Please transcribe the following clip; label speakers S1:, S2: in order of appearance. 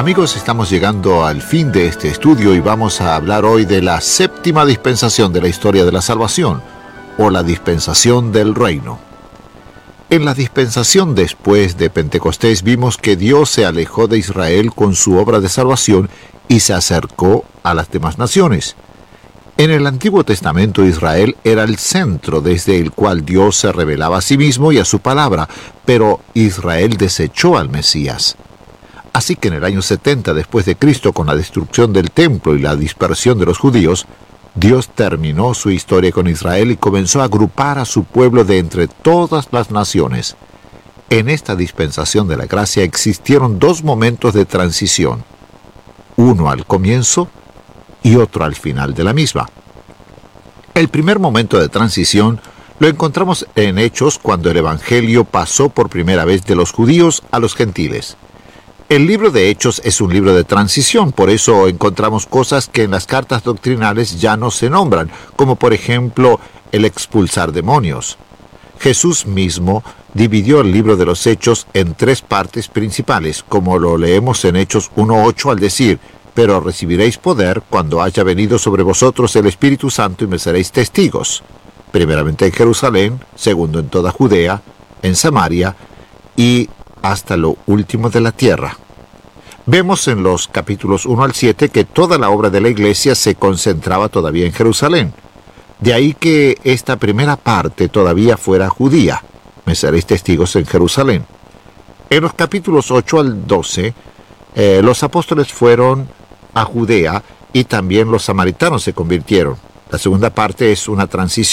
S1: Amigos, estamos llegando al fin de este estudio y vamos a hablar hoy de la séptima dispensación de la historia de la salvación, o la dispensación del reino. En la dispensación después de Pentecostés vimos que Dios se alejó de Israel con su obra de salvación y se acercó a las demás naciones. En el Antiguo Testamento Israel era el centro desde el cual Dios se revelaba a sí mismo y a su palabra, pero Israel desechó al Mesías. Así que en el año 70 después de Cristo, con la destrucción del templo y la dispersión de los judíos, Dios terminó su historia con Israel y comenzó a agrupar a su pueblo de entre todas las naciones. En esta dispensación de la gracia existieron dos momentos de transición, uno al comienzo y otro al final de la misma. El primer momento de transición lo encontramos en Hechos, cuando el Evangelio pasó por primera vez de los judíos a los gentiles. El libro de Hechos es un libro de transición, por eso encontramos cosas que en las cartas doctrinales ya no se nombran, como por ejemplo el expulsar demonios. Jesús mismo dividió el libro de los Hechos en tres partes principales, como lo leemos en Hechos 1:8 al decir: «Pero recibiréis poder cuando haya venido sobre vosotros el Espíritu Santo y me seréis testigos, primeramente en Jerusalén, segundo en toda Judea, en Samaria y hasta lo último de la tierra». Vemos en los capítulos 1 al 7 que toda la obra de la iglesia se concentraba todavía en Jerusalén. De ahí que esta primera parte todavía fuera judía: «Me seréis testigos en Jerusalén». En los capítulos 8 al 12, los apóstoles fueron a Judea y también los samaritanos se convirtieron. La segunda parte es una transición